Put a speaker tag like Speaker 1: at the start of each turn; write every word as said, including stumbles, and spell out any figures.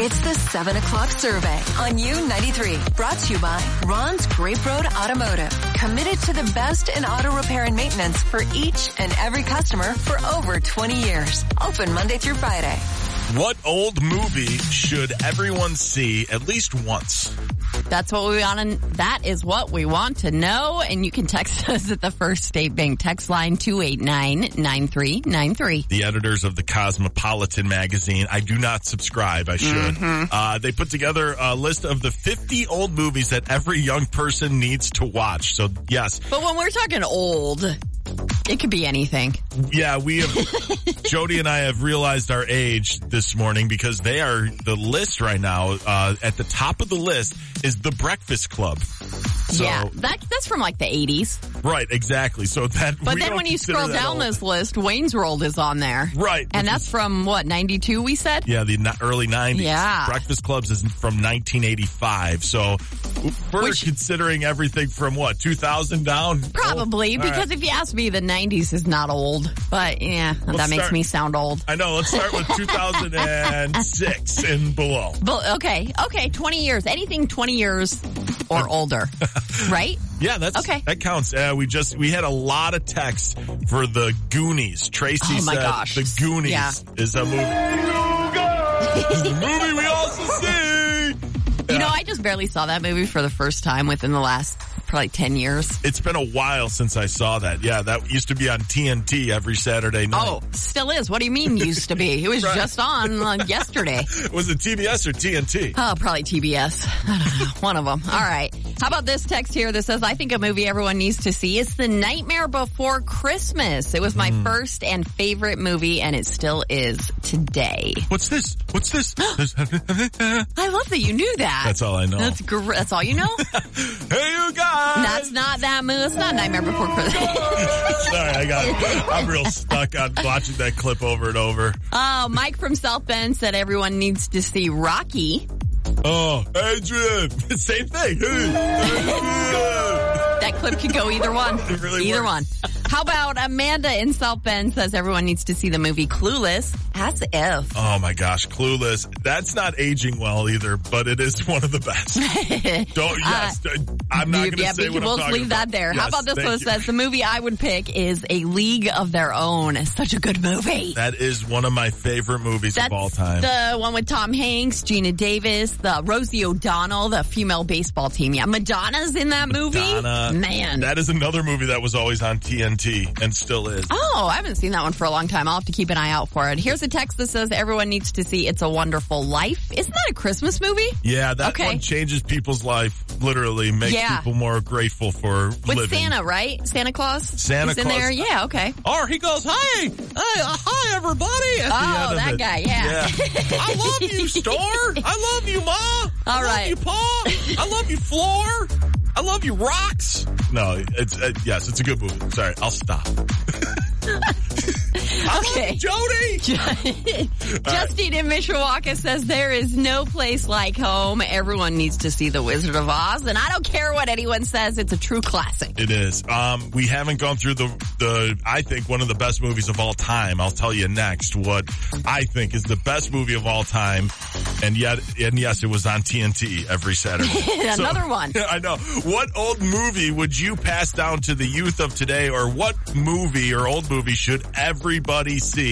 Speaker 1: It's the seven o'clock survey on U ninety-three. Brought to you by Ron's Grape Road Automotive. Committed to the best in auto repair and maintenance for each and every customer for over twenty years. Open Monday through Friday.
Speaker 2: What old movie should everyone see at least once?
Speaker 3: That's what we want to, that is what we want to know. And you can text us at the First State Bank text line two eight nine, nine three nine three.
Speaker 2: The editors of the Cosmopolitan magazine, I do not subscribe, I should. Mm-hmm. Uh, they put together a list of the fifty old movies that every young person needs to watch. So, yes.
Speaker 3: But when we're talking old, it could be anything.
Speaker 2: Yeah, we have, Jody and I have realized our age this morning because they are, the list right now, uh, at the top of the list is The Breakfast Club. So,
Speaker 3: yeah, that, that's from like the eighties.
Speaker 2: Right, exactly. So that.
Speaker 3: But then when you scroll down this list, Wayne's World is on there.
Speaker 2: Right.
Speaker 3: And that's is, from what, ninety-two we said?
Speaker 2: Yeah, the early nineties.
Speaker 3: Yeah.
Speaker 2: Breakfast Clubs is from nineteen eighty-five. So we're Which, considering everything from what, two thousand down?
Speaker 3: Probably,
Speaker 2: old?
Speaker 3: because
Speaker 2: right.
Speaker 3: if you ask me, the nineties is not old. But yeah, let's that start, makes me sound old.
Speaker 2: I know. Let's start with two thousand six and below.
Speaker 3: But, okay, okay, twenty years. Anything twenty years or older, right?
Speaker 2: Yeah, that's
Speaker 3: okay.
Speaker 2: That counts. Uh, we just we had a lot of text for the Goonies. Tracy
Speaker 3: oh my
Speaker 2: said
Speaker 3: gosh.
Speaker 2: the Goonies
Speaker 3: yeah.
Speaker 2: is a movie. It's a movie we also see.
Speaker 3: You yeah. know, I just barely saw that movie for the first time within the last probably ten years.
Speaker 2: It's been a while since I saw that. Yeah, that used to be on T N T every Saturday night.
Speaker 3: Oh, still is. What do you mean used to be? It was right. just on uh, yesterday.
Speaker 2: Was it T B S or T N T?
Speaker 3: Oh, probably T B S. I don't know. One of them. All right. How about this text here that says, I think a movie everyone needs to see is The Nightmare Before Christmas. It was my mm. first and favorite movie, and it still is today.
Speaker 2: What's this? What's this?
Speaker 3: I love that you knew that.
Speaker 2: That's all I know.
Speaker 3: That's gr- That's all you know?
Speaker 2: Hey, you guys!
Speaker 3: That's not that movie. It's not Nightmare Before Christmas.
Speaker 2: Sorry, I got. I'm real stuck on watching that clip over and over.
Speaker 3: Oh, Mike from South Bend said everyone needs to see Rocky.
Speaker 2: Oh, Adrian. Same thing.
Speaker 3: That clip could go either one.
Speaker 2: It really
Speaker 3: Either
Speaker 2: works.
Speaker 3: one. How about Amanda in South Bend says everyone needs to see the movie Clueless. As if.
Speaker 2: Oh my gosh, Clueless. That's not aging well either, but it is one of the best. Don't, yes. Uh, I'm not going to
Speaker 3: yeah,
Speaker 2: say what
Speaker 3: we'll
Speaker 2: I'm talking
Speaker 3: leave
Speaker 2: about.
Speaker 3: that there.
Speaker 2: Yes,
Speaker 3: How about this one? It says the movie I would pick is A League of Their Own. It's such a good movie.
Speaker 2: That is one of my favorite movies
Speaker 3: That's
Speaker 2: of all time.
Speaker 3: The one with Tom Hanks, Gina Davis, the Rosie O'Donnell, the female baseball team. Yeah, Madonna's in that movie.
Speaker 2: Madonna.
Speaker 3: Man.
Speaker 2: That is another movie that was always on T N T and still is.
Speaker 3: Oh, I haven't seen that one for a long time. I'll have to keep an eye out for it. Here's a text that says everyone needs to see It's a Wonderful Life. Isn't that a Christmas movie?
Speaker 2: Yeah, that
Speaker 3: okay.
Speaker 2: one changes people's life, literally makes
Speaker 3: yeah.
Speaker 2: people more grateful for
Speaker 3: With
Speaker 2: living.
Speaker 3: With Santa, right? Santa Claus?
Speaker 2: Santa
Speaker 3: He's
Speaker 2: Claus.
Speaker 3: in there? Yeah, okay.
Speaker 2: Or he goes, hey, hey, uh, hi everybody. At
Speaker 3: oh,
Speaker 2: the end
Speaker 3: that
Speaker 2: of it.
Speaker 3: guy, yeah.
Speaker 2: yeah. I love you, Store. I love you, Ma.
Speaker 3: All
Speaker 2: I
Speaker 3: right.
Speaker 2: love you, Pa. I love you, Floor. I love you, Rocks. No, it's, uh, yes, it's a good movie. Sorry, I'll stop. I
Speaker 3: okay.
Speaker 2: love you, Jody.
Speaker 3: Justine in Mishawaka says there is no place like home. Everyone needs to see The Wizard of Oz, and I don't care what anyone says. It's a true classic.
Speaker 2: It is. Um, we haven't gone through the, the, I think, one of the best movies of all time. I'll tell you next what I think is the best movie of all time. And yet, and yes, it was on T N T every Saturday.
Speaker 3: Another
Speaker 2: so,
Speaker 3: one.
Speaker 2: I know. What old movie would you pass down to the youth of today, or what movie or old movie should everybody see?